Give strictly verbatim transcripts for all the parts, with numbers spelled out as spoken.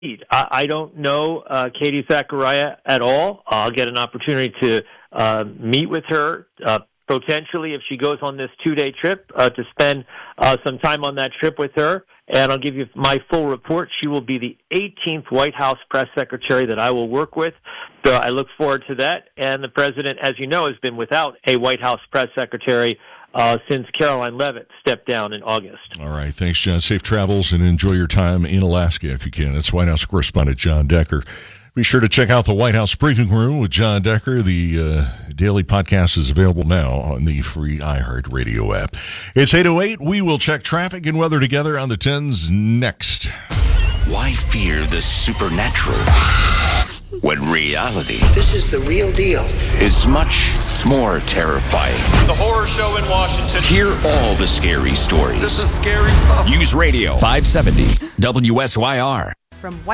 I, I don't know uh, Katie Zachariah at all. I'll get an opportunity to uh, meet with her, uh, potentially if she goes on this two-day trip, uh, to spend uh, some time on that trip with her. And I'll give you my full report. She will be the eighteenth White House press secretary that I will work with. So I look forward to that. And the president, as you know, has been without a White House press secretary Uh, since Caroline Leavitt stepped down in August. All right. Thanks, John. Safe travels and enjoy your time in Alaska if you can. It's White House correspondent John Decker. Be sure to check out the White House Briefing Room with John Decker. The uh, daily podcast is available now on the free iHeartRadio app. It's eight oh eight. We will check traffic and weather together on the tens next. Why fear the supernatural when reality, this is the real deal, is much more terrifying? The horror show in Washington. Hear all the scary stories. This is scary stuff. News Radio five seventy W S Y R. From White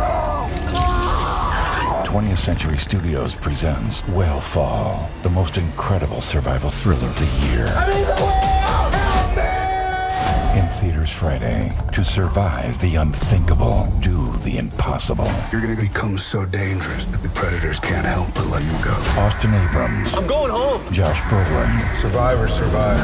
twentieth Century Studios presents Whale Fall, the most incredible survival thriller of the year. I mean, the world, help me! In theaters Friday. To survive the unthinkable, do the impossible. You're going to become so dangerous that the predators can't help but let you go. Austin Abrams. I'm going home. Josh Brolin. Survivor, survivor.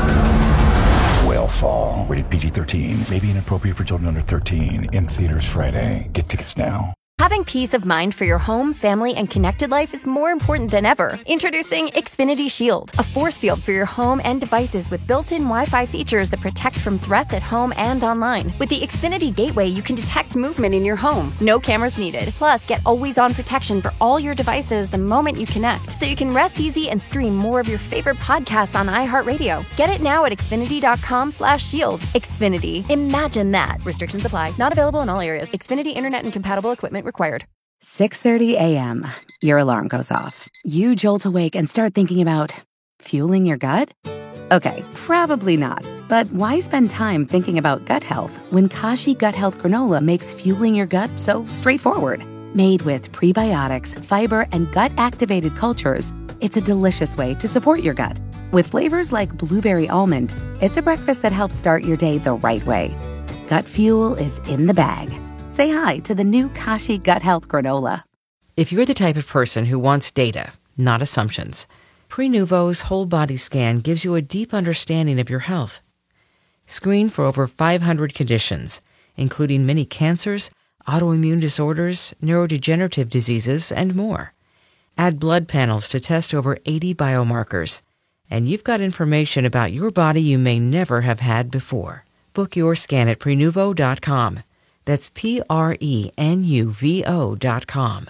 Whale Fall. Rated P G thirteen. May be inappropriate for children under thirteen. In theaters Friday. Get tickets now. Having peace of mind for your home, family, and connected life is more important than ever. Introducing Xfinity Shield, a force field for your home and devices with built-in Wi-Fi features that protect from threats at home and online. With the Xfinity Gateway, you can detect movement in your home. No cameras needed. Plus, get always-on protection for all your devices the moment you connect, so you can rest easy and stream more of your favorite podcasts on iHeartRadio. Get it now at Xfinity.com slash shield. Xfinity. Imagine that. Restrictions apply. Not available in all areas. Xfinity Internet and compatible equipment required. six thirty a.m. Your alarm goes off. You jolt awake and start thinking about fueling your gut? Okay, probably not. But why spend time thinking about gut health when Kashi Gut Health Granola makes fueling your gut so straightforward? Made with prebiotics, fiber, and gut-activated cultures, it's a delicious way to support your gut. With flavors like blueberry almond, it's a breakfast that helps start your day the right way. Gut fuel is in the bag. Say hi to the new Kashi Gut Health Granola. If you're the type of person who wants data, not assumptions, Prenuvo's whole body scan gives you a deep understanding of your health. Screen for over five hundred conditions, including many cancers, autoimmune disorders, neurodegenerative diseases, and more. Add blood panels to test over eighty biomarkers, and you've got information about your body you may never have had before. Book your scan at Prenuvo dot com. That's P R E N U V O dot com.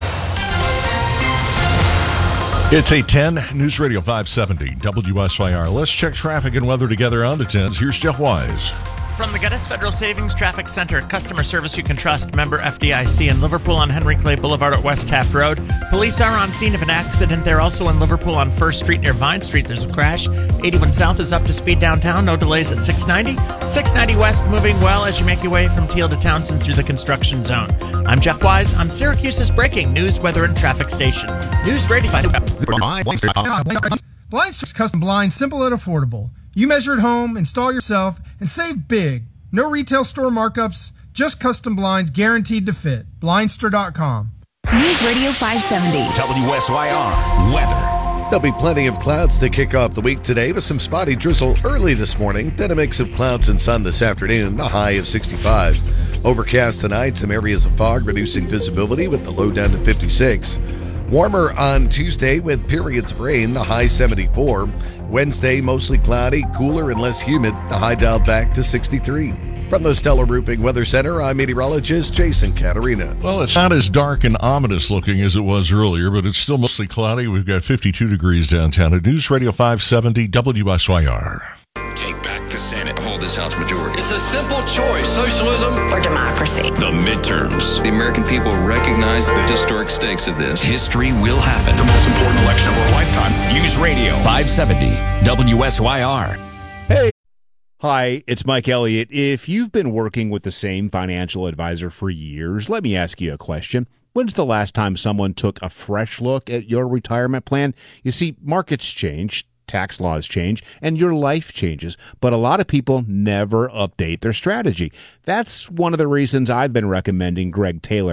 It's eight ten, News Radio five seventy, W S Y R. Let's check traffic and weather together on the tens. Here's Jeff Wise. From the Geddes Federal Savings Traffic Center, customer service you can trust, member F D I C in Liverpool on Henry Clay Boulevard at West Taft Road. Police are on scene of an accident. They're also in Liverpool on First Street near Vine Street. There's a crash. eighty-one South is up to speed downtown. No delays at six ninety. six ninety West moving well as you make your way from Teal to Townsend through the construction zone. I'm Jeff Wise on Syracuse's breaking news, weather, and traffic station. News Radio five. Blinds Custom Blinds, simple and affordable. You measure at home, install yourself, and save big. No retail store markups, just custom blinds guaranteed to fit. Blindster dot com. News Radio five seventy. W S Y R weather. There'll be plenty of clouds to kick off the week today with some spotty drizzle early this morning, then a mix of clouds and sun this afternoon, a high of sixty-five. Overcast tonight, some areas of fog reducing visibility with the low down to fifty-six. Warmer on Tuesday with periods of rain, the high seventy-four. Wednesday, mostly cloudy, cooler and less humid, the high dialed back to sixty-three. From the Stellar Roofing Weather Center, I'm meteorologist Jason Caterina. Well, it's not as dark and ominous looking as it was earlier, but it's still mostly cloudy. We've got fifty-two degrees downtown at News Radio five seventy W S Y R. Take back the Senate. Hold this House majority. It's a simple choice. Socialism or democracy. The midterms. The American people recognize the historic stakes of this. History will happen. The most important election of our lifetime. News Radio five seventy W S Y R. Hey. Hi, it's Mike Elliott. If you've been working with the same financial advisor for years, let me ask you a question. When's the last time someone took a fresh look at your retirement plan? You see, markets change, tax laws change, and your life changes, but a lot of people never update their strategy. That's one of the reasons I've been recommending Greg Taylor